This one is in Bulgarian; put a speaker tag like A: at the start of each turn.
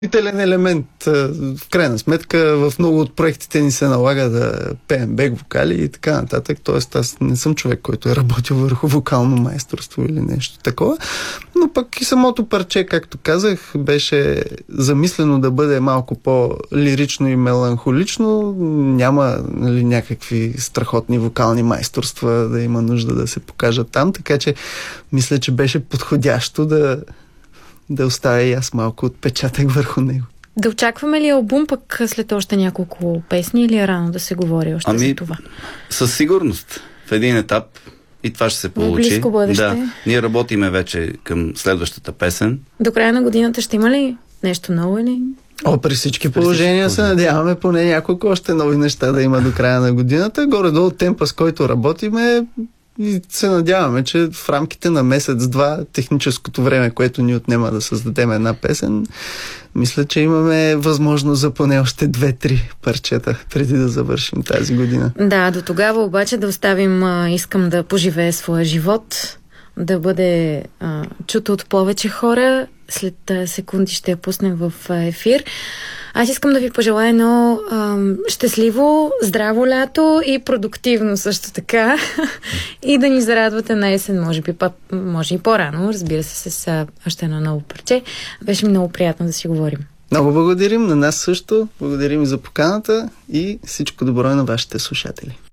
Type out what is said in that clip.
A: Допълнителен елемент. В крайна сметка, в много от проектите ни се налага да пеем бек вокали и така нататък. Тоест, аз не съм човек, който е работил върху вокално майсторство или нещо такова. Но пък и самото парче, както казах, беше замислено да бъде малко по-лирично и меланхолично. Няма, нали, някакви страхотни вокални майсторства да има нужда да се покажат там, така че мисля, че беше подходящо да оставя и аз малко отпечатък върху него.
B: Да очакваме ли албум пък след още няколко песни или е рано да се говори още за това?
C: Със сигурност. В един етап и това ще се получи.
B: Близко бъдеще.
C: Да, ние работиме вече към следващата песен.
B: До края на годината ще има ли нещо ново или?
A: При всички положения се надяваме поне няколко още нови неща да има до края на годината. Горе-долу темпа, с който работиме, и се надяваме, че в рамките на месец-два, техническото време, което ни отнема да създадем една песен, мисля, че имаме възможност за поне още 2-3 парчета преди да завършим тази година.
B: Да, до тогава обаче да оставим "Искам да поживее своя живот", да бъде чуто от повече хора. След секунди ще я пуснем в ефир. Аз искам да ви пожелая едно щастливо, здраво лято и продуктивно също така. И да ни зарадвате на есен, може и по-рано, разбира се, с още едно ново парче. Беше много приятно да си говорим.
A: Много благодарим, на нас също. Благодарим и за поканата и всичко добро на вашите слушатели.